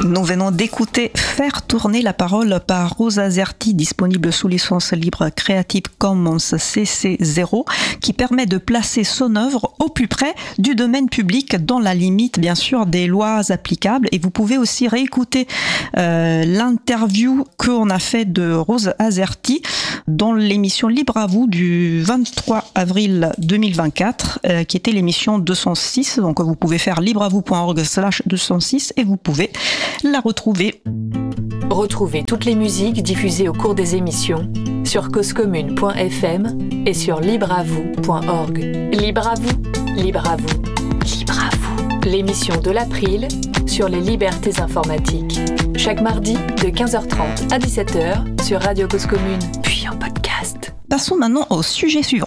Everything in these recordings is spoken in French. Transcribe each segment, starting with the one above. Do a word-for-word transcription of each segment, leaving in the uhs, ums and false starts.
Nous venons d'écouter Faire tourner la parole par Rosa Azerti, disponible sous licence libre Creative Commons C C zéro, qui permet de placer son œuvre au plus près du domaine public dans la limite, bien sûr, des lois applicables. Et vous pouvez aussi réécouter euh, l'interview qu'on a fait de Rosa Azerti dans l'émission Libre à vous du vingt-trois avril deux mille vingt-quatre, euh, qui était l'émission deux cent six. Donc vous pouvez faire libreavou point org slash deux cent six et vous pouvez la retrouver. Retrouvez toutes les musiques diffusées au cours des émissions sur cause commune point f m et sur libreavou point org. Libre à vous, libre à vous, libre à vous. L'émission de l'April sur les libertés informatiques. Chaque mardi de quinze heures trente à dix-sept heures sur Radio Cause Commune, puis en podcast. Passons maintenant au sujet suivant.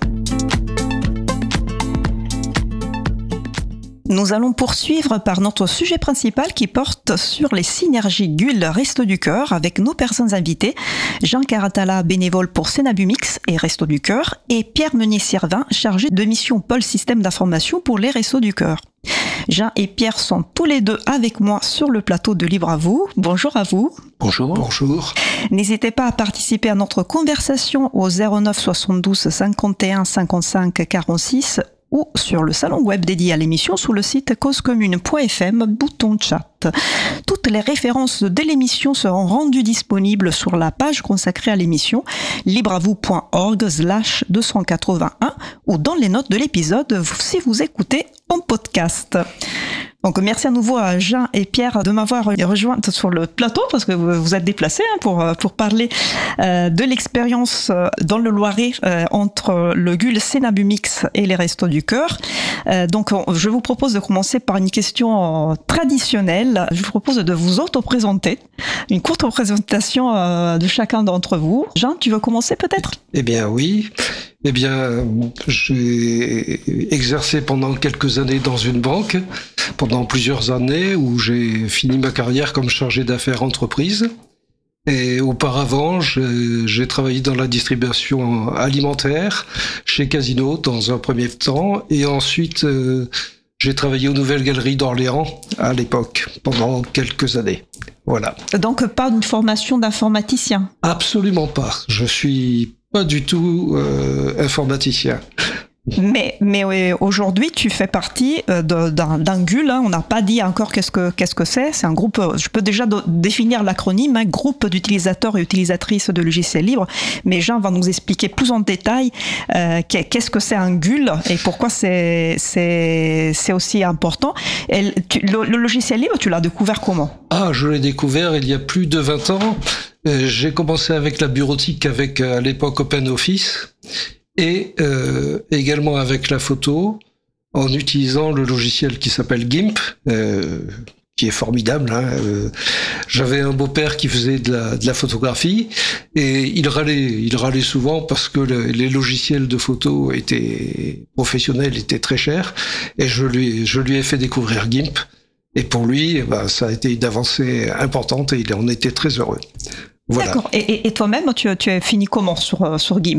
Nous allons poursuivre par notre sujet principal qui porte sur les synergies G U L Resto du Cœur avec nos personnes invitées, Jean Caratala, bénévole pour Senabumix et Resto du Cœur, et Pierre Meunier-Servin, chargé de mission Pôle Système d'information pour les Restos du Cœur. Jean et Pierre sont tous les deux avec moi sur le plateau de Libre à vous. Bonjour à vous. Bonjour. Bonjour. N'hésitez pas à participer à notre conversation au zéro neuf soixante-douze cinquante et un cinquante-cinq quarante-six ou sur le salon web dédié à l'émission sous le site cause commune point f m, bouton chat. Toutes les références de l'émission seront rendues disponibles sur la page consacrée à l'émission libreavou point org slash deux cent quatre-vingt-un ou dans les notes de l'épisode si vous écoutez en podcast. Donc merci à nouveau à Jean et Pierre de m'avoir rejoint sur le plateau parce que vous êtes déplacés hein, pour pour parler euh, de l'expérience dans le Loiret euh, entre le G U L Senabumix et les Restos du Cœur. Euh, donc je vous propose de commencer par une question traditionnelle. Je vous propose de vous auto-présenter, une courte présentation euh, de chacun d'entre vous. Jean, tu veux commencer peut-être ? Eh bien oui. Eh bien, j'ai exercé pendant quelques années dans une banque, pendant plusieurs années, où j'ai fini ma carrière comme chargé d'affaires entreprise. Et auparavant, j'ai, j'ai travaillé dans la distribution alimentaire chez Casino dans un premier temps, et ensuite euh, j'ai travaillé aux Nouvelles Galeries d'Orléans à l'époque, pendant quelques années. Voilà. Donc pas une formation d'informaticien ? Absolument pas. Je suis pas du tout euh, informaticien. Mais, mais oui, aujourd'hui, tu fais partie de, d'un, d'un G U L. Hein. On n'a pas dit encore qu'est-ce que, qu'est-ce que c'est. C'est un groupe, je peux déjà do, définir l'acronyme, hein, groupe d'utilisateurs et utilisatrices de logiciels libres. Mais Jean va nous expliquer plus en détail euh, qu'est-ce que c'est un G U L et pourquoi c'est, c'est, c'est aussi important. Et tu, le, le logiciel libre, tu l'as découvert comment ? Ah, je l'ai découvert il y a plus de vingt ans. Euh, j'ai commencé avec la bureautique, avec à l'époque OpenOffice. Et euh, également avec la photo, en utilisant le logiciel qui s'appelle GIMP, euh, qui est formidable. Hein. Euh, j'avais un beau-père qui faisait de la, de la photographie, et il râlait, il râlait souvent parce que le, les logiciels de photo étaient professionnels, étaient très chers, et je lui, je lui ai fait découvrir GIMP. Et pour lui, eh ben, ça a été une avancée importante, et il en était très heureux. Voilà. D'accord. Et, et, et toi-même, tu, tu as fini comment sur, sur GIMP ?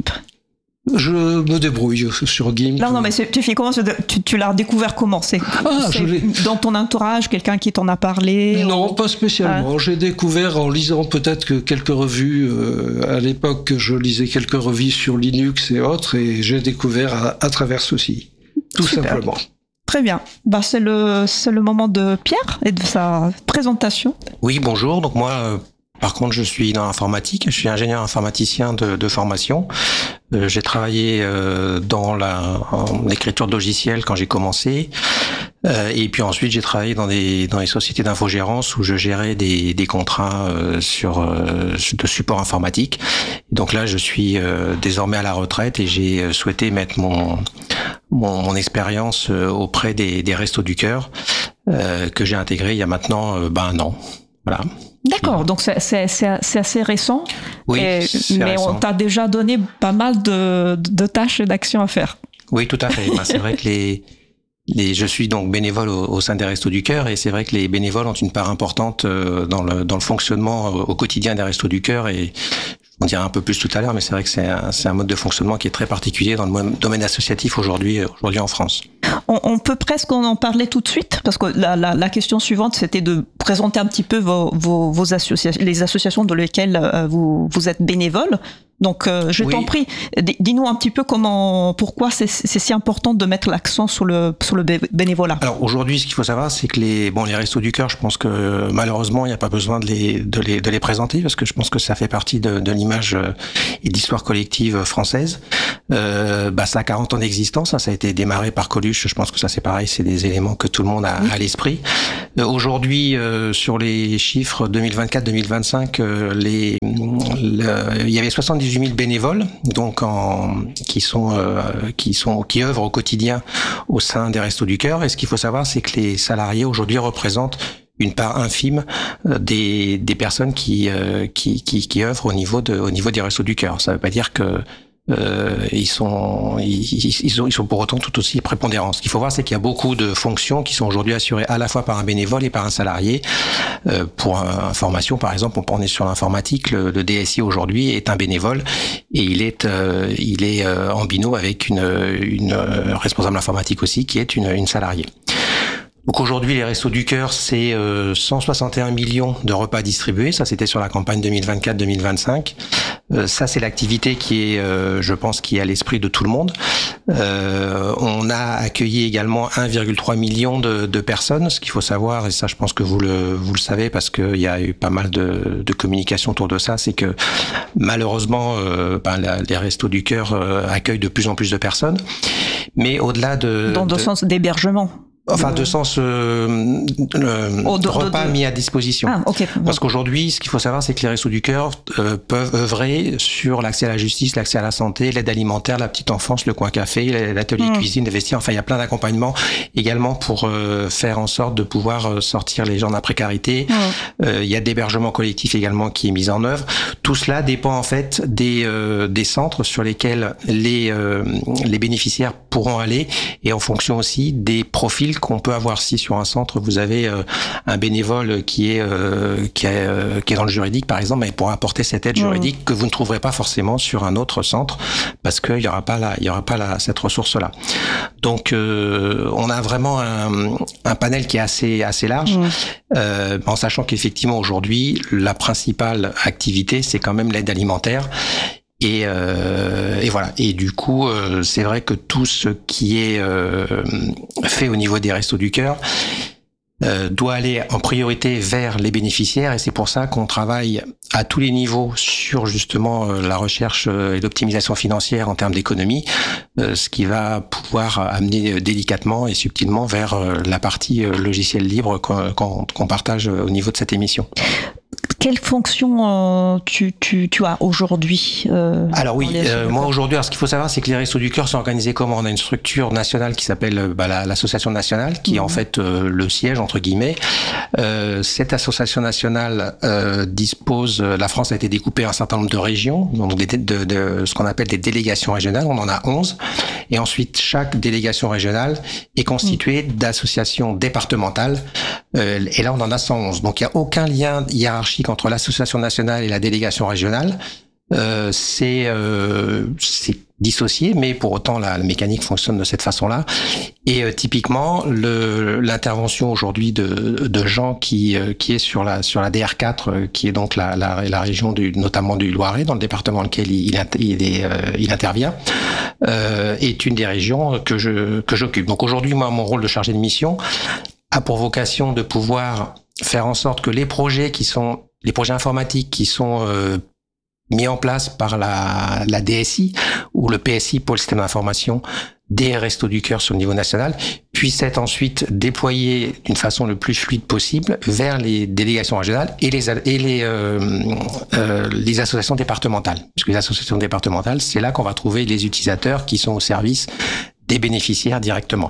Je me débrouille sur GIMP. Non, non, mais tu fais comment ? Tu, tu l'as découvert comment ? C'est, ah, c'est je l'ai... dans ton entourage, quelqu'un qui t'en a parlé ? Non, ou... pas spécialement. Ah. J'ai découvert en lisant peut-être que quelques revues. Euh, à l'époque, je lisais quelques revues sur Linux et autres, et j'ai découvert à, à travers ceci, tout Super. Simplement. Très bien. Bah, c'est le, c'est le moment de Pierre et de sa présentation. Oui, bonjour. Donc moi... Euh... Par contre, je suis dans l'informatique, je suis ingénieur informaticien de, de formation. Euh, j'ai travaillé euh, dans la, en écriture de logiciels quand j'ai commencé. Euh, et puis ensuite, j'ai travaillé dans des dans les sociétés d'infogérance où je gérais des, des contrats euh, sur euh, de support informatique. Et donc là, je suis euh, désormais à la retraite et j'ai souhaité mettre mon mon, mon expérience auprès des, des Restos du Cœur euh, que j'ai intégré il y a maintenant euh, ben, un an. Voilà. D'accord, donc c'est, c'est, c'est, c'est assez récent. Oui, et, c'est mais récent. On t'a déjà donné pas mal de, de tâches et d'actions à faire. Oui, tout à fait. Ben, c'est vrai que les, les, je suis donc bénévole au, au sein des Restos du Cœur et c'est vrai que les bénévoles ont une part importante dans le, dans le fonctionnement au quotidien des Restos du Cœur et On dira un peu plus tout à l'heure, mais c'est vrai que c'est un, c'est un mode de fonctionnement qui est très particulier dans le domaine associatif aujourd'hui, aujourd'hui en France. On, on peut presque en parler tout de suite, parce que la, la, la question suivante, c'était de présenter un petit peu vos, vos, vos associations, les associations dans lesquelles vous, vous êtes bénévole. Donc, euh, je oui. t'en prie, dis-nous un petit peu comment, pourquoi c'est, c'est si important de mettre l'accent sur le, sur le bénévolat. Alors aujourd'hui, ce qu'il faut savoir, c'est que les, bon, les Restos du Cœur, je pense que malheureusement, il n'y a pas besoin de les, de les, de les présenter, parce que je pense que ça fait partie de, de l'image et de l'histoire collective française. Euh, bah, ça a quarante ans d'existence, hein, ça a été démarré par Coluche. Je pense que ça, c'est pareil, c'est des éléments que tout le monde a oui. à l'esprit. Euh, aujourd'hui, euh, sur les chiffres deux mille vingt-quatre deux mille vingt-cinq, euh, les, le, il y avait soixante-dix-huit mille bénévoles, donc en, qui sont euh, qui sont qui œuvrent au quotidien au sein des Restos du Cœur. Et ce qu'il faut savoir, c'est que les salariés aujourd'hui représentent une part infime euh, des des personnes qui euh, qui qui qui œuvrent au niveau de au niveau des Restos du Cœur. Ça veut pas dire que Euh, ils sont, ils, ils sont, ils sont pour autant tout aussi prépondérants. Ce qu'il faut voir, c'est qu'il y a beaucoup de fonctions qui sont aujourd'hui assurées à la fois par un bénévole et par un salarié. Euh, pour information, par exemple, on est sur l'informatique, le, le D S I aujourd'hui est un bénévole et il est, euh, il est euh, en binôme avec une, une responsable informatique aussi qui est une, une salariée. Donc aujourd'hui, les Restos du Cœur, c'est euh, cent soixante et un millions de repas distribués. Ça, c'était sur la campagne deux mille vingt-quatre deux mille vingt-cinq. Euh, ça, c'est l'activité qui est, euh, je pense, qui est à l'esprit de tout le monde. Euh, on a accueilli également un virgule trois million de, de personnes. Ce qu'il faut savoir, et ça, je pense que vous le, vous le savez, parce qu'il y a eu pas mal de, de communication autour de ça, c'est que malheureusement, euh, ben, la, les Restos du Cœur euh, accueillent de plus en plus de personnes. Mais au-delà de... Dans le de... sens d'hébergement. Enfin, de sens euh, le oh, de, repas de, de... mis à disposition. Ah, okay. Parce qu'aujourd'hui, ce qu'il faut savoir, c'est que les Restos du Cœur euh, peuvent œuvrer sur l'accès à la justice, l'accès à la santé, l'aide alimentaire, la petite enfance, le coin café, l'atelier mmh. cuisine, les vestiaires. Enfin, il y a plein d'accompagnements également pour euh, faire en sorte de pouvoir sortir les gens de la précarité. Mmh. Euh, il y a de l'hébergement collectif également qui est mis en œuvre. Tout cela dépend en fait des euh, des centres sur lesquels les euh, les bénéficiaires pourront aller et en fonction aussi des profils qu'on peut avoir. Si sur un centre vous avez euh, un bénévole qui est euh, qui est euh, qui est dans le juridique par exemple, il pourra apporter cette aide juridique mmh. que vous ne trouverez pas forcément sur un autre centre parce qu'il y aura pas là il y aura pas là cette ressource là. Donc euh, on a vraiment un, un panel qui est assez assez large mmh. euh, en sachant qu'effectivement aujourd'hui la principale activité c'est quand même l'aide alimentaire. Et, euh, et voilà. Et du coup, euh, c'est vrai que tout ce qui est euh, fait au niveau des Restos du Cœur euh, doit aller en priorité vers les bénéficiaires. Et c'est pour ça qu'on travaille à tous les niveaux sur justement euh, la recherche et l'optimisation financière en termes d'économie, euh, ce qui va pouvoir amener délicatement et subtilement vers euh, la partie euh, logiciel libre qu'on, qu'on, qu'on partage au niveau de cette émission. Quelle fonction euh, tu, tu, tu as aujourd'hui euh, Alors oui, euh, moi aujourd'hui, alors ce qu'il faut savoir, c'est que les Restos du Cœur sont organisés comment ? On a une structure nationale qui s'appelle bah, la, l'association nationale, qui mmh. est en fait euh, le siège entre guillemets. Euh, cette association nationale euh, dispose, la France a été découpée en un certain nombre de régions, donc des, de, de ce qu'on appelle des délégations régionales. On en a onze, et ensuite chaque délégation régionale est constituée mmh. d'associations départementales. Euh, et là, on en a cent onze. Donc il y a aucun lien hiérarchique entre l'association nationale et la délégation régionale. Euh, c'est, euh, c'est dissocié, mais pour autant la, la mécanique fonctionne de cette façon-là. Et euh, typiquement, le, l'intervention aujourd'hui de, de Jean qui, euh, qui est sur la sur la D R quatre, euh, qui est donc la, la, la région du, notamment du Loiret, dans le département dans lequel il, il, il, est, euh, il intervient, euh, est une des régions que je que j'occupe. Donc aujourd'hui, moi, mon rôle de chargé de mission a pour vocation de pouvoir faire en sorte que les projets qui sont les projets informatiques qui sont euh, mis en place par la, la D S I ou le P S I pour le système d'information des Restos du Cœur sur le niveau national puissent être ensuite déployés d'une façon le plus fluide possible vers les délégations régionales et les et les euh, euh, les associations départementales. Puisque les associations départementales, c'est là qu'on va trouver les utilisateurs qui sont au service des bénéficiaires directement.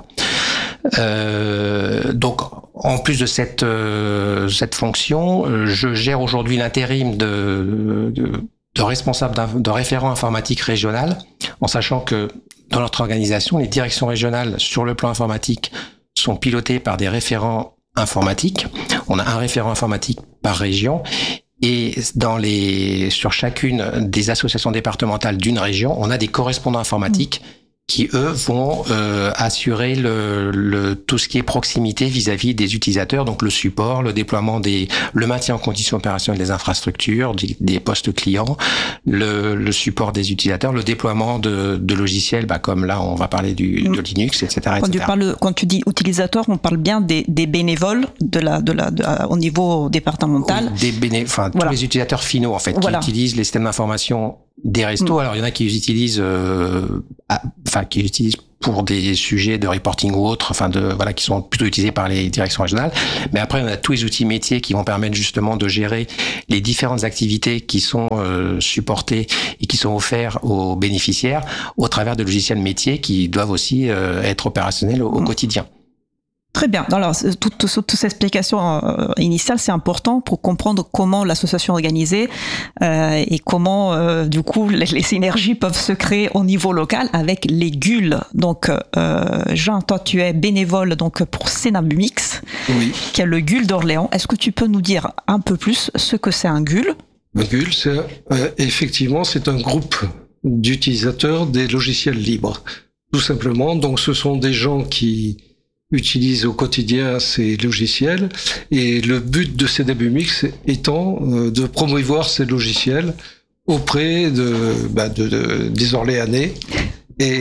Euh, donc, en plus de cette euh, cette fonction, euh, je gère aujourd'hui l'intérim de, de, de responsable de référent informatique régional, en sachant que dans notre organisation, les directions régionales sur le plan informatique sont pilotées par des référents informatiques. On a un référent informatique par région. Et dans les, sur chacune des associations départementales d'une région, on a des correspondants informatiques mmh. qui, eux, vont euh, assurer le, le, tout ce qui est proximité vis-à-vis des utilisateurs, donc le support, le déploiement des, le maintien en condition opérationnelle des infrastructures, des, des postes clients, le, le support des utilisateurs, le déploiement de, de logiciels, bah, comme là, on va parler du, de Linux, et cetera, quand et cetera. Tu parles, quand tu dis utilisateur, on parle bien des, des bénévoles de la, de la, de, au niveau départemental. Oui, des béné, enfin, voilà. tous les utilisateurs finaux, en fait, voilà. qui utilisent les systèmes d'information des restos. Mmh. Alors, il y en a qui les utilisent, euh, à, enfin, qui les utilisent pour des sujets de reporting ou autres, enfin, de, voilà, qui sont plutôt utilisés par les directions régionales. Mais après, on a tous les outils métiers qui vont permettre justement de gérer les différentes activités qui sont euh, supportées et qui sont offertes aux bénéficiaires au travers de logiciels métiers qui doivent aussi euh, être opérationnels au, au mmh. quotidien. Très bien. Alors, toute, toute, toute cette explication euh, initiale, c'est important pour comprendre comment l'association est organisée euh, et comment, euh, du coup, les, les synergies peuvent se créer au niveau local avec les G U L. Donc, euh, Jean, toi, tu es bénévole donc pour Cénabumix, oui. qui est le G U L d'Orléans. Est-ce que tu peux nous dire un peu plus ce que c'est un G U L ? Un G U L, c'est, euh, effectivement, c'est un groupe d'utilisateurs des logiciels libres, tout simplement. Donc, ce sont des gens qui utilisent au quotidien ces logiciels et le but de Cénabumix étant euh, de promouvoir ces logiciels auprès de, bah de, de des Orléanais et,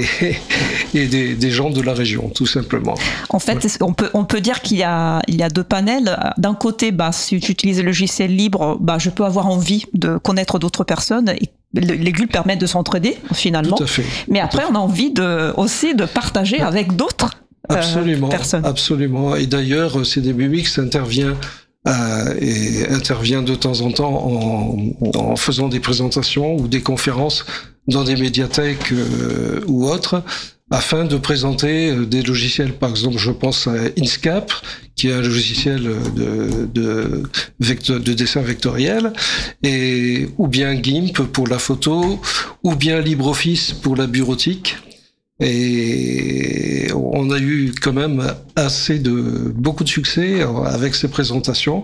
et des, des gens de la région, tout simplement. En fait, ouais. on peut on peut dire qu'il y a il y a deux panels. D'un côté, bah si tu utilises le logiciel libre, bah je peux avoir envie de connaître d'autres personnes et les G U L permettent de s'entraider finalement. Tout à fait. Mais après, on a envie de aussi de partager ouais. avec d'autres. Absolument, euh, absolument. Et d'ailleurs, Cénabumix intervient euh, et intervient de temps en temps en, en faisant des présentations ou des conférences dans des médiathèques euh, ou autres, afin de présenter des logiciels. Par exemple, je pense à Inkscape, qui est un logiciel de, de, vecteur, de dessin vectoriel, et ou bien GIMP pour la photo, ou bien LibreOffice pour la bureautique. Et on a eu quand même assez de beaucoup de succès avec ces présentations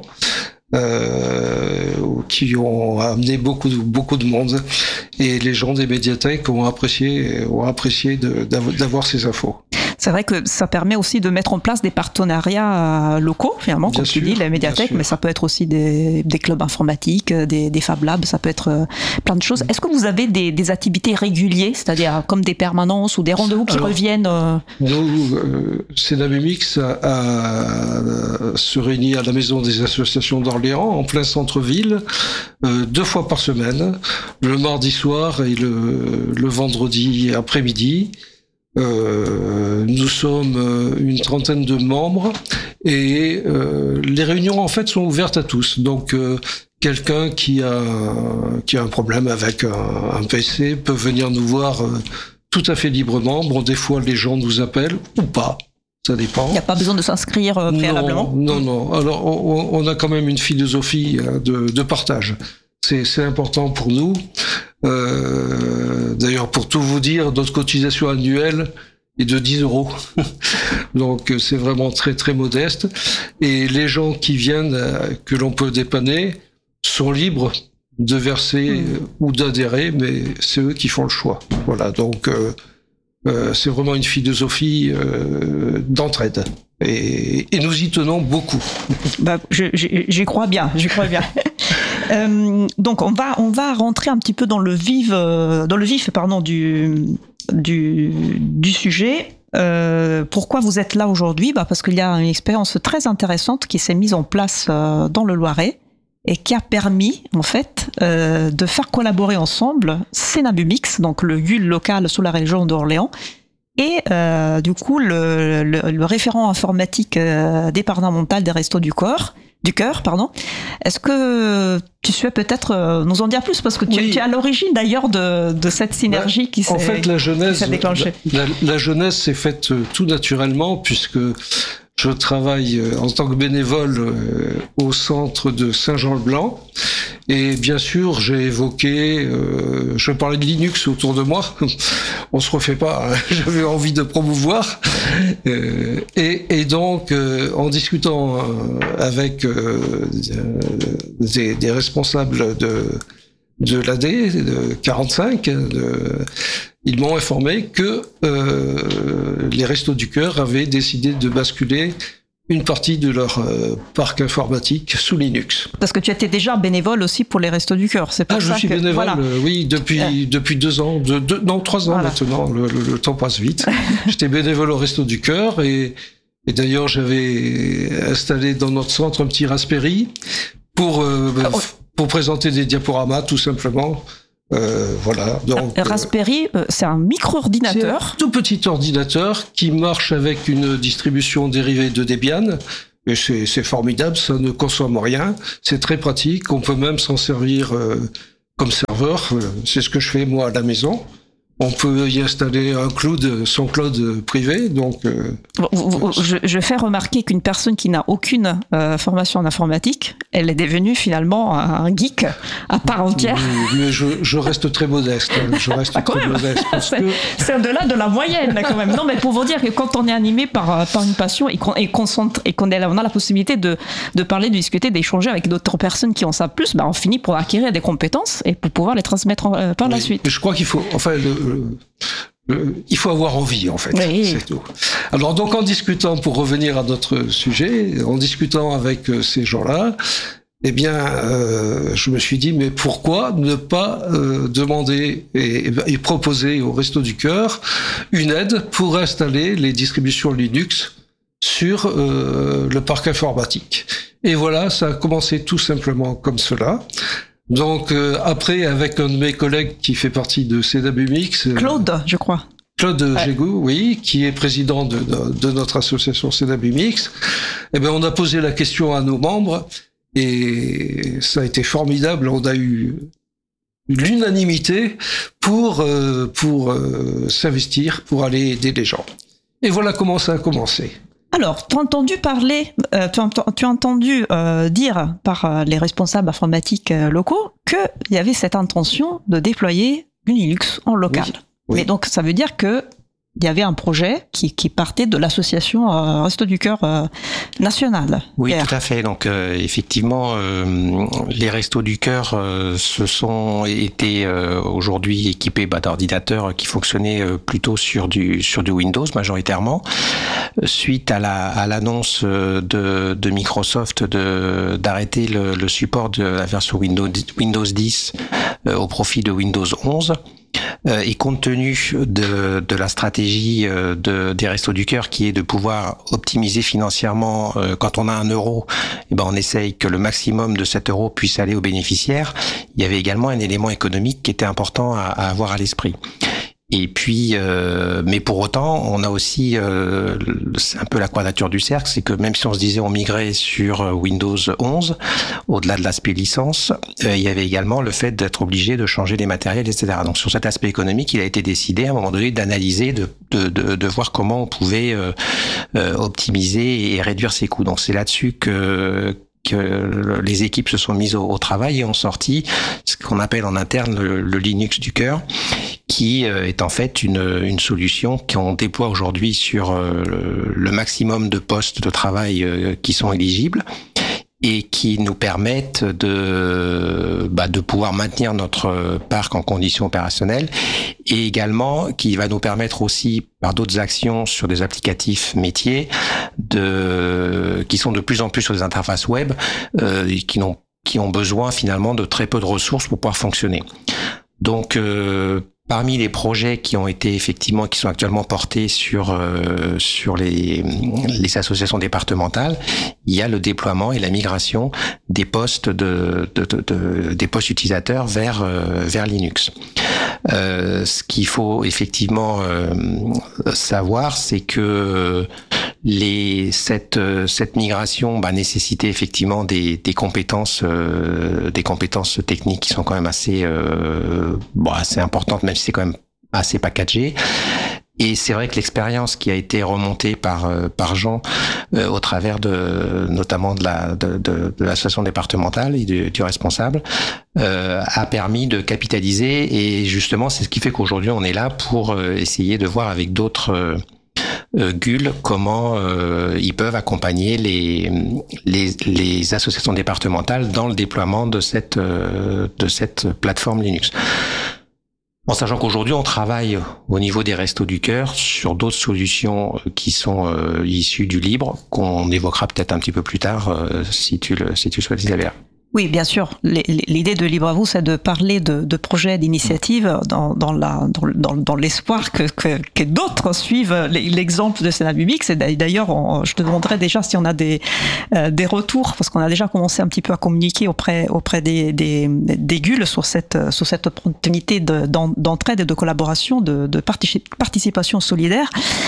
euh, qui ont amené beaucoup de, beaucoup de monde, et les gens des médiathèques ont apprécié ont apprécié de, d'avoir ces infos. C'est vrai que ça permet aussi de mettre en place des partenariats locaux, finalement, bien comme sûr, tu dis, les médiathèques, mais ça peut être aussi des, des clubs informatiques, des, des Fab Labs, ça peut être plein de choses. Est-ce que vous avez des, des activités régulières, c'est-à-dire comme des permanences ou des rendez-vous qui Alors, reviennent euh... Nous, euh, Cénabumix a, a, se réunit à la Maison des associations d'Orléans, en plein centre-ville, euh, deux fois par semaine, le mardi soir et le, le vendredi après-midi. Euh, nous sommes une trentaine de membres et euh, les réunions en fait sont ouvertes à tous. Donc euh, quelqu'un qui a qui a un problème avec un, un P C peut venir nous voir euh, tout à fait librement. Bon, des fois les gens nous appellent ou pas. Ça dépend. Il n'y a pas besoin de s'inscrire euh, préalablement. Non, non, non. Alors on, on a quand même une philosophie de, de partage. C'est, c'est important pour nous. Euh, d'ailleurs, pour tout vous dire, notre cotisation annuelle est de dix euros. Donc, c'est vraiment très, très modeste. Et les gens qui viennent, que l'on peut dépanner, sont libres de verser mmh. ou d'adhérer, mais c'est eux qui font le choix. Voilà. Donc, euh, euh, c'est vraiment une philosophie euh, d'entraide. Et, et nous y tenons beaucoup. Bah, je, je, j'y crois bien, j'y crois bien. euh, donc on va on va rentrer un petit peu dans le vif euh, dans le vif pardon du du du sujet. Euh, pourquoi vous êtes là aujourd'hui ? Bah parce qu'il y a une expérience très intéressante qui s'est mise en place euh, dans le Loiret et qui a permis en fait euh, de faire collaborer ensemble Cénabumix, donc le G U L local sous la région d'Orléans, et euh, du coup le, le, le référent informatique euh, départemental des Restos du Cœur, du Cœur, pardon. Est-ce que tu souhaites peut-être euh, nous en dire plus, parce que tu, oui. tu es à l'origine d'ailleurs de, de cette synergie bah, qui s'est, en fait, la genèse, qui s'est déclenchée. La, la, la genèse s'est faite tout naturellement puisque je travaille en tant que bénévole au centre de Saint-Jean-le-Blanc Et bien sûr, j'ai évoqué, euh, je parlais de Linux autour de moi. On se refait pas. Hein. J'avais envie de promouvoir. Euh, et, et donc, euh, en discutant euh, avec euh, des, des responsables de de l'A D, de quarante-cinq, de, ils m'ont informé que euh, les Restos du Cœur avaient décidé de basculer une partie de leur euh, parc informatique sous Linux. Parce que tu étais déjà bénévole aussi pour les Restos du Cœur, c'est pour ah, ça je suis que, bénévole, voilà. euh, oui, depuis euh. depuis deux ans, de, de, non trois ans voilà. maintenant. Le, le, le temps passe vite. J'étais bénévole au Restos du Cœur et, et d'ailleurs j'avais installé dans notre centre un petit Raspberry pour euh, ah, oh. pour présenter des diaporamas tout simplement. Euh, voilà. Donc, Raspberry, euh, c'est un micro-ordinateur. C'est un tout petit ordinateur qui marche avec une distribution dérivée de Debian. Et c'est, c'est formidable, ça ne consomme rien. C'est très pratique. On peut même s'en servir euh, comme serveur. C'est ce que je fais moi à la maison. On peut y installer un cloud, son cloud privé. Donc, euh, je, je fais remarquer qu'une personne qui n'a aucune euh, formation en informatique, elle est devenue finalement un geek à part entière. Mais, mais je, je reste très modeste. Je reste ah, très même. modeste. Parce c'est, que... c'est au-delà de la moyenne quand même. Non, mais pour vous dire que quand on est animé par, par une passion et qu'on, et qu'on, et qu'on a, on a la possibilité de, de parler, de discuter, d'échanger avec d'autres personnes qui en savent plus, bah on finit pour acquérir des compétences et pour pouvoir les transmettre en, euh, par oui, la suite. Je crois qu'il faut, enfin, le, Le, le, il faut avoir envie, en fait. Oui. C'est tout. Alors, donc, en discutant, pour revenir à notre sujet, en discutant avec euh, ces gens-là, eh bien, euh, je me suis dit, mais pourquoi ne pas euh, demander et, et proposer au Restos du Cœur une aide pour installer les distributions Linux sur euh, le parc informatique. Et voilà, ça a commencé tout simplement comme cela. Donc euh, après, avec un de mes collègues qui fait partie de C W M X, Claude, je crois. Claude ouais. Gégou, oui, qui est président de, de, de notre association C W M X, eh ben on a posé la question à nos membres et ça a été formidable. On a eu l'unanimité pour euh, pour euh, s'investir, pour aller aider les gens. Et voilà comment ça a commencé. Alors, tu as entendu parler, euh, tu, as, tu as entendu euh, dire par euh, les responsables informatiques euh, locaux qu'il y avait cette intention de déployer une Linux en local. Oui, oui. Mais donc, ça veut dire que il y avait un projet qui, qui partait de l'association euh, Restos du Cœur euh, nationale. Oui, tout à fait. Donc, euh, effectivement, euh, les Restos du Cœur euh, se sont été euh, aujourd'hui équipés bah, d'ordinateurs qui fonctionnaient euh, plutôt sur du sur du Windows majoritairement. Suite à la à l'annonce de de Microsoft de d'arrêter le, le support de la version Windows Windows dix euh, au profit de Windows onze. Euh, et compte tenu de, de la stratégie euh, de, des Restos du Cœur qui est de pouvoir optimiser financièrement, euh, quand on a un euro, eh ben on essaye que le maximum de cet euro puisse aller aux bénéficiaires. Il y avait également un élément économique qui était important à, à avoir à l'esprit. Et puis, euh, mais pour autant, on a aussi, euh, c'est un peu la quadrature du cercle, c'est que même si on se disait on migrait sur Windows onze, au-delà de l'aspect licence, euh, il y avait également le fait d'être obligé de changer les matériels, et cetera. Donc sur cet aspect économique, il a été décidé à un moment donné d'analyser, de, de, de, de voir comment on pouvait euh, euh, optimiser et réduire ses coûts. Donc c'est là-dessus que que les équipes se sont mises au, au travail et ont sorti ce qu'on appelle en interne le, le Linux du cœur, qui est en fait une, une solution qu'on déploie aujourd'hui sur le, le maximum de postes de travail qui sont éligibles et qui nous permettent de, bah, de pouvoir maintenir notre parc en conditions opérationnelles et également qui va nous permettre aussi par d'autres actions sur des applicatifs métiers de, qui sont de plus en plus sur des interfaces web euh, et qui n'ont, qui ont besoin finalement de très peu de ressources pour pouvoir fonctionner. Donc, euh, parmi les projets qui ont été effectivement, qui sont actuellement portés sur euh, sur les les associations départementales, il y a le déploiement et la migration des postes de, de, de, de des postes utilisateurs vers euh, vers Linux. Euh, ce qu'il faut effectivement euh, savoir, c'est que les cette cette migration bah, nécessitait effectivement des des compétences euh, des compétences techniques qui sont quand même assez euh, bon, assez importantes, même si c'est quand même assez packagé. Et c'est vrai que l'expérience qui a été remontée par euh, par Jean euh, au travers de notamment de la de, de, de l'association départementale et du, du responsable euh, a permis de capitaliser, et justement c'est ce qui fait qu'aujourd'hui on est là pour euh, essayer de voir avec d'autres euh, euh, G U L comment euh, ils peuvent accompagner les, les les associations départementales dans le déploiement de cette euh, de cette plateforme Linux. En sachant qu'aujourd'hui, on travaille au niveau des Restos du Cœur sur d'autres solutions qui sont euh, issues du libre, qu'on évoquera peut-être un petit peu plus tard, euh, si tu le, si tu souhaites, Isabelle. Oui, bien sûr. L'idée de Libre à vous, c'est de parler de, de projets, d'initiatives dans, dans, la, dans, dans l'espoir que, que, que d'autres suivent l'exemple de Sénat Public. C'est d'ailleurs, on, je te demanderai déjà si on a des, euh, des retours, parce qu'on a déjà commencé un petit peu à communiquer auprès, auprès des, des, des G U L sur cette, sur cette opportunité d'entraide et de collaboration, de, de participation solidaire.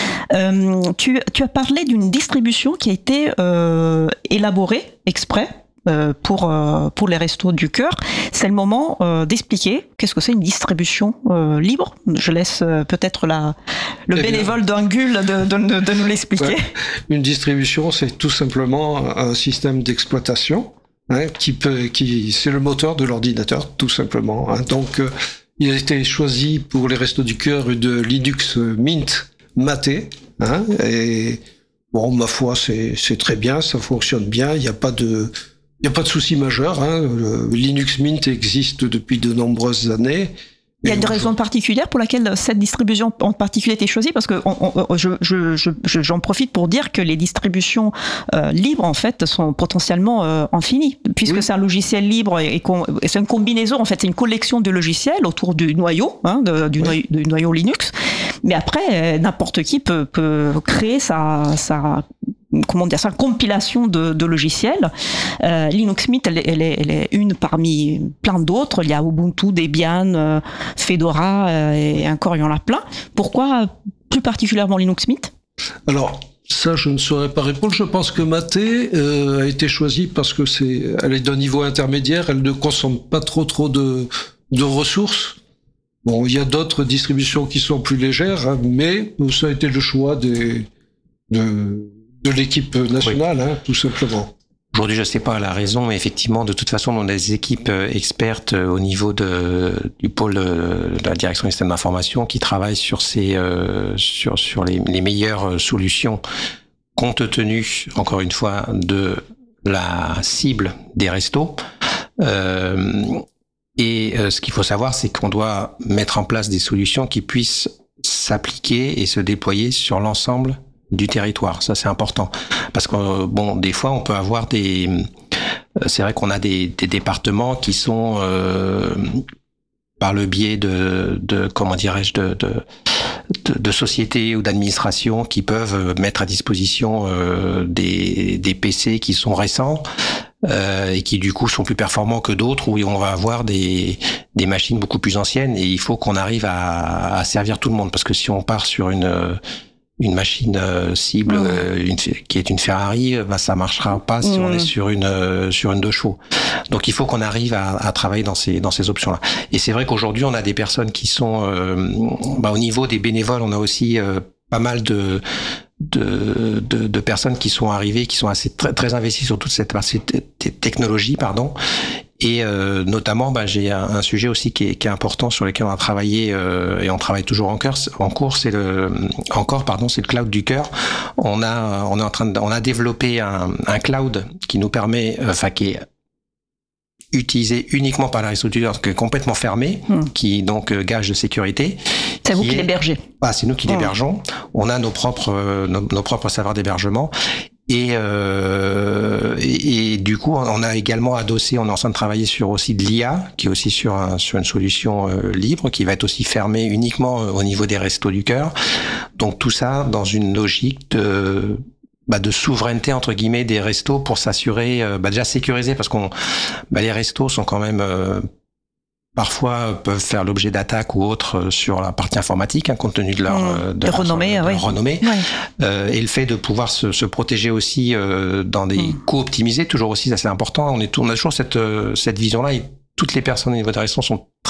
Euh, tu, tu as parlé d'une distribution qui a été euh, élaborée exprès Euh, pour euh, pour les Restos du Cœur. C'est le moment euh, d'expliquer qu'est-ce que c'est une distribution euh, libre. Je laisse euh, peut-être la le eh bénévole d'un G U L de, de, de nous l'expliquer. Ouais. Une distribution, c'est tout simplement un système d'exploitation hein, qui peut qui c'est le moteur de l'ordinateur, tout simplement. Hein. Donc euh, il a été choisi pour les Restos du Cœur de Linux Mint Mate. Hein, et bon, ma foi, c'est c'est très bien, ça fonctionne bien. Il n'y a pas de Il n'y a pas de souci majeur. Hein. Le Linux Mint existe depuis de nombreuses années. Il y a une raison particulière pour laquelle cette distribution en particulier a été choisie, parce que on, on, je, je, je, j'en profite pour dire que les distributions euh, libres en fait sont potentiellement euh, infinies, puisque oui. c'est un logiciel libre et, et c'est une combinaison, en fait, c'est une collection de logiciels autour du noyau, hein, de, du, oui. noyau, du noyau Linux. Mais après, n'importe qui peut, peut créer sa, sa comment dire, sa compilation de, de logiciels. Euh, Linux Mint, elle, elle, est, elle est une parmi plein d'autres. Il y a Ubuntu, Debian, euh, Fedora euh, et encore il y en a plein. Pourquoi plus particulièrement Linux Mint ? Alors, ça, je ne saurais pas répondre. Je pense que Mate euh, a été choisie parce que c'est, elle est d'un niveau intermédiaire. Elle ne consomme pas trop trop de, de ressources. Bon, il y a d'autres distributions qui sont plus légères, hein, mais ça a été le choix des de de l'équipe nationale, oui. hein, tout simplement. Aujourd'hui, je ne sais pas la raison, mais effectivement, de toute façon, on a des équipes expertes au niveau de, du pôle de la direction des systèmes d'information qui travaillent sur ces, euh, sur, sur les, les meilleures solutions, compte tenu, encore une fois, de la cible des restos. Euh, et euh, ce qu'il faut savoir, c'est qu'on doit mettre en place des solutions qui puissent s'appliquer et se déployer sur l'ensemble du territoire. Ça, c'est important. Parce que, bon, des fois, on peut avoir des... C'est vrai qu'on a des, des départements qui sont, euh, par le biais de, de comment dirais-je, de, de, de, de sociétés ou d'administrations qui peuvent mettre à disposition euh, des, des P C qui sont récents euh, et qui, du coup, sont plus performants que d'autres, où on va avoir des, des machines beaucoup plus anciennes, et il faut qu'on arrive à, à servir tout le monde. Parce que si on part sur une... une machine euh, cible mmh. euh, une, qui est une Ferrari, bah, ça marchera pas si mmh. on est sur une euh, sur une deux chevaux. Donc il faut qu'on arrive à, à travailler dans ces dans ces options-là. Et c'est vrai qu'aujourd'hui on a des personnes qui sont euh, bah, au niveau des bénévoles, on a aussi euh, pas mal de de, de de personnes qui sont arrivées, qui sont assez très très investies sur toute cette partie technologie, pardon. Et euh, notamment, bah, j'ai un, un sujet aussi qui est, qui est important, sur lequel on a travaillé euh, et on travaille toujours en, cœur, en cours, c'est le encore pardon, c'est le cloud du cœur. On a on est en train de, on a développé un, un cloud qui nous permet, enfin qui est utilisé uniquement par la restructure, qui est complètement fermé, mmh. qui donc euh, gage de sécurité. C'est vous qui l'hébergez. Ah, c'est nous qui mmh. l'hébergeons. On a nos propres euh, nos, nos propres serveurs d'hébergement. Et, euh, et, et du coup, on a également adossé, on est en train de travailler sur aussi de l'I A, qui est aussi sur, un, sur une solution euh, libre, qui va être aussi fermée uniquement au niveau des Restos du Cœur. Donc tout ça dans une logique de, bah, de souveraineté entre guillemets des restos, pour s'assurer, euh, bah, déjà sécuriser, parce qu'on, bah, les restos sont quand même euh, parfois peuvent faire l'objet d'attaques ou autres sur la partie informatique, hein, compte tenu de leur, mmh, de leur renommée. De oui. leur renommée. Oui. Euh, et le fait de pouvoir se, se protéger aussi euh, dans des mmh. coûts optimisés, toujours aussi, ça c'est important. On, est, on a toujours cette, cette vision-là, et toutes les personnes au niveau des restaurants sont très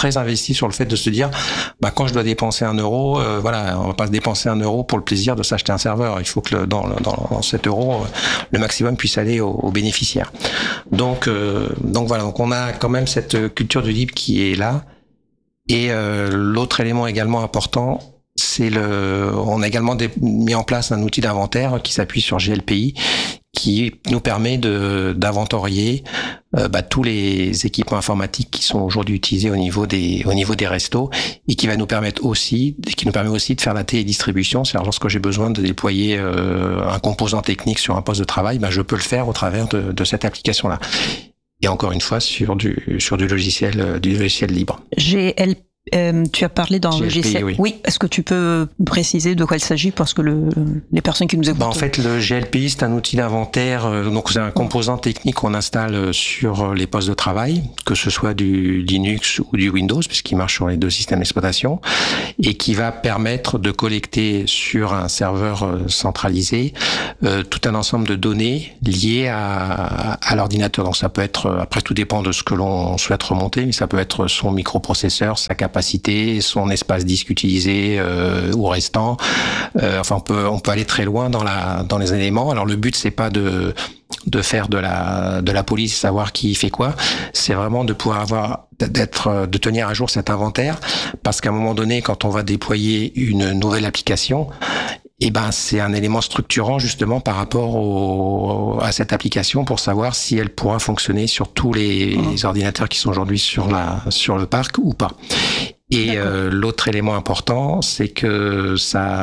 très investis sur le fait de se dire, bah quand je dois dépenser un euro, euh, voilà, on va pas se dépenser un euro pour le plaisir de s'acheter un serveur. Il faut que le, dans, dans, dans cet euro, le maximum puisse aller aux, aux bénéficiaires. Donc, euh, donc voilà, donc on a quand même cette culture du libre qui est là. Et euh, l'autre élément également important, c'est le, on a également des, mis en place un outil d'inventaire qui s'appuie sur G L P I, qui nous permet de d'inventorier euh, bah, tous les équipements informatiques qui sont aujourd'hui utilisés au niveau des au niveau des restos, et qui va nous permettre aussi, qui nous permet aussi de faire la télédistribution. C'est-à-dire lorsque j'ai besoin de déployer euh, un composant technique sur un poste de travail, bah, je peux le faire au travers de, de cette application-là. Et encore une fois sur du sur du logiciel du logiciel libre. G L P Euh, tu as parlé d'un logiciel. Oui. oui. Est-ce que tu peux préciser de quoi il s'agit, parce que le, les personnes qui nous écoutent. Bah en fait, le G L P I, c'est un outil d'inventaire. Euh, donc, c'est un composant technique qu'on installe sur les postes de travail, que ce soit du Linux ou du Windows, puisqu'il marche sur les deux systèmes d'exploitation, et qui va permettre de collecter sur un serveur centralisé euh, tout un ensemble de données liées à, à l'ordinateur. Donc, ça peut être, après, tout dépend de ce que l'on souhaite remonter, mais ça peut être son microprocesseur, sa capacité, son espace disque utilisé euh, ou restant. Euh, enfin, on peut on peut aller très loin dans la dans les éléments. Alors le but, c'est pas de de faire de la de la police, savoir qui fait quoi. C'est vraiment de pouvoir avoir d'être de tenir à jour cet inventaire, parce qu'à un moment donné, quand on va déployer une nouvelle application, et eh ben c'est un élément structurant justement par rapport au, à cette application, pour savoir si elle pourra fonctionner sur tous les, mmh. les ordinateurs qui sont aujourd'hui sur la sur le parc ou pas. Et euh, l'autre élément important, c'est que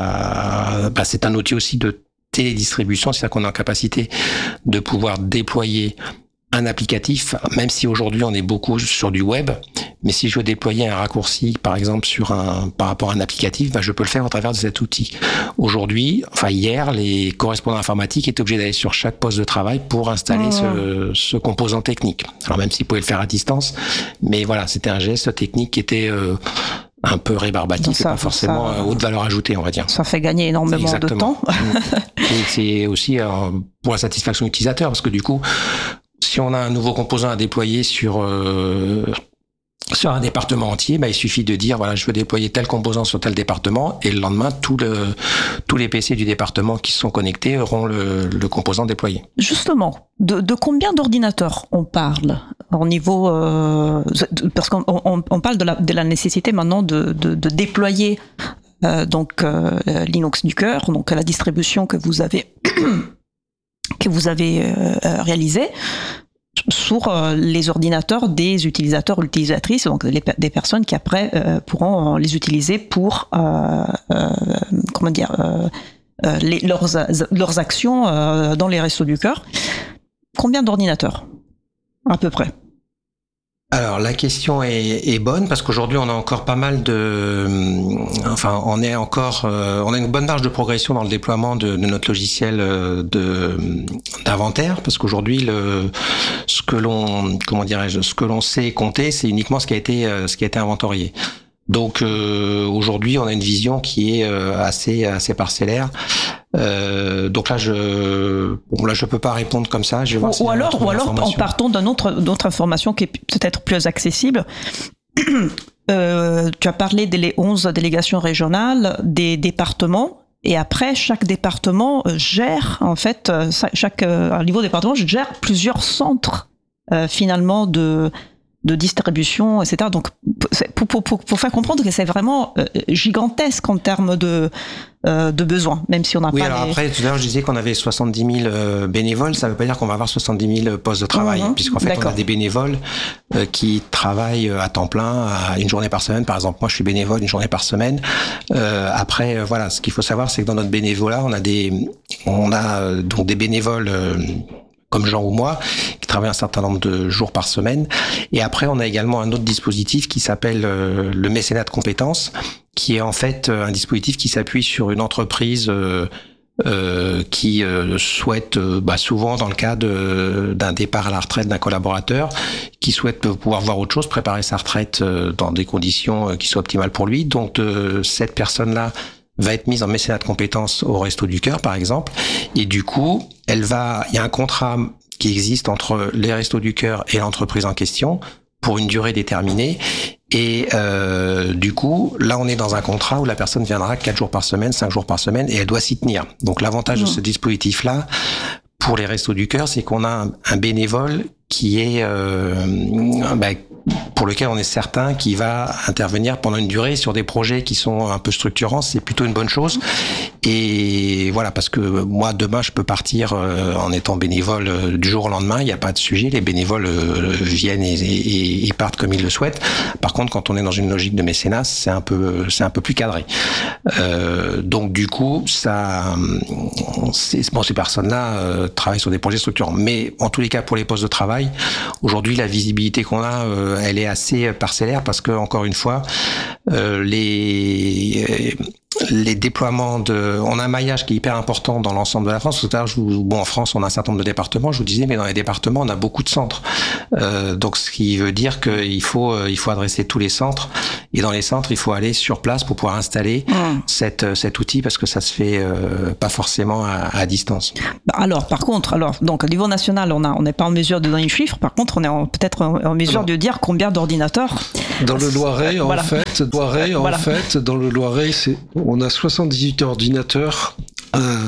ça, bah, c'est un outil aussi de télédistribution, c'est-à-dire qu'on est en capacité de pouvoir déployer un applicatif, même si aujourd'hui on est beaucoup sur du web, mais si je veux déployer un raccourci, par exemple, sur un, par rapport à un applicatif, bah, je peux le faire au travers de cet outil. Aujourd'hui, enfin hier, les correspondants informatiques étaient obligés d'aller sur chaque poste de travail pour installer oh. ce, ce composant technique. Alors même s'ils pouvaient le faire à distance, mais voilà, c'était un geste technique qui était euh, un peu rébarbatif, et pas forcément ça, haute valeur ajoutée, on va dire. Ça fait gagner énormément Exactement. de temps. Et c'est aussi euh, pour la satisfaction utilisateur, parce que du coup, si on a un nouveau composant à déployer sur euh, sur un département entier, bah, il suffit de dire voilà, je veux déployer tel composant sur tel département, et le lendemain, tout le, tous les P C du département qui sont connectés auront le, le composant déployé. Justement, de, de combien d'ordinateurs on parle au niveau euh, parce qu'on on, on parle de la, de la nécessité maintenant de, de, de déployer euh, donc euh, Linux du cœur, donc la distribution que vous avez que vous avez euh, réalisée sur euh, les ordinateurs des utilisateurs ou utilisatrices, donc les, des personnes qui après euh, pourront les utiliser pour euh, euh, comment dire euh, euh, les, leurs leurs actions euh, dans les Restos du Cœur. Combien d'ordinateurs à peu près? Alors la question est, est bonne, parce qu'aujourd'hui on a encore pas mal de, enfin on est encore, euh, on a une bonne marge de progression dans le déploiement de, de notre logiciel de d'inventaire, parce qu'aujourd'hui le ce que l'on, comment dirais-je, ce que l'on sait compter, c'est uniquement ce qui a été ce qui a été inventorié. Donc euh, aujourd'hui on a une vision qui est euh, assez assez parcellaire. Euh, donc là je bon là je peux pas répondre comme ça. Je vais voir ou, si ou alors ou alors en partant d'un autre d'autres informations qui est peut-être plus accessible. euh, tu as parlé des onze délégations régionales, des départements, et après chaque département gère en fait chaque à niveau département gère plusieurs centres euh, finalement de de distribution, et cetera. Donc, pour, pour, pour, pour faire comprendre que c'est vraiment euh, gigantesque en termes de, euh, de besoins, même si on n'a oui, pas... alors les... après, tout à l'heure, je disais qu'on avait soixante-dix mille euh, bénévoles, ça ne veut pas dire qu'on va avoir soixante-dix mille postes de travail, mmh, puisqu'en fait, d'accord. on a des bénévoles euh, qui travaillent à temps plein, à une journée par semaine. Par exemple, moi, je suis bénévole une journée par semaine. Euh, après, euh, voilà, ce qu'il faut savoir, c'est que dans notre bénévolat, on a des, on a euh, donc des bénévoles... Euh, comme Jean ou moi, qui travaillent un certain nombre de jours par semaine. Et après, on a également un autre dispositif qui s'appelle euh, le mécénat de compétences, qui est en fait un dispositif qui s'appuie sur une entreprise euh, euh, qui euh, souhaite, euh, bah, souvent dans le cas de, d'un départ à la retraite d'un collaborateur, qui souhaite pouvoir voir autre chose, préparer sa retraite euh, dans des conditions euh, qui soient optimales pour lui. Donc, euh, cette personne-là va être mise en mécénat de compétences au Resto du Cœur, par exemple. Et du coup, elle va, il y a un contrat qui existe entre les Restos du Cœur et l'entreprise en question. pour une durée déterminée. Et euh, du coup, là, on est dans un contrat où la personne viendra quatre jours par semaine, cinq jours par semaine, et elle doit s'y tenir. Donc, l'avantage mmh. de ce dispositif-là, pour les Restos du Cœur, c'est qu'on a un, un bénévole qui est euh, bah, pour lequel on est certain qu'il va intervenir pendant une durée sur des projets qui sont un peu structurants. C'est plutôt une bonne chose. Et voilà, parce que moi, demain, je peux partir euh, en étant bénévole euh, du jour au lendemain. Il n'y a pas de sujet. Les bénévoles euh, viennent et, et, et partent comme ils le souhaitent. Par contre, quand on est dans une logique de mécénat, c'est un peu, c'est un peu plus cadré. Euh, donc, du coup, ça, c'est, bon, ces personnes-là euh, travaillent sur des projets structurants. Mais en tous les cas, pour les postes de travail, aujourd'hui, la visibilité qu'on a, euh, elle est assez parcellaire parce que, encore une fois, euh, les les déploiements de, on a un maillage qui est hyper important dans l'ensemble de la France. Tout à l'heure, je vous, bon, en France, on a un certain nombre de départements. Je vous disais, mais dans les départements, on a beaucoup de centres. Euh, donc, ce qui veut dire qu'il faut, il faut adresser tous les centres. Et dans les centres, il faut aller sur place pour pouvoir installer mmh. cette, cet outil parce que ça se fait euh, pas forcément à, à distance. Alors, par contre, alors, donc, au niveau national, on a, on n'est pas en mesure de donner une chiffre. Par contre, on est en, peut-être en, en mesure non. de dire combien d'ordinateurs. Dans le Loiret, voilà. en fait, Loiret, voilà. en fait, dans le Loiret, c'est, on a soixante-dix-huit ordinateurs euh,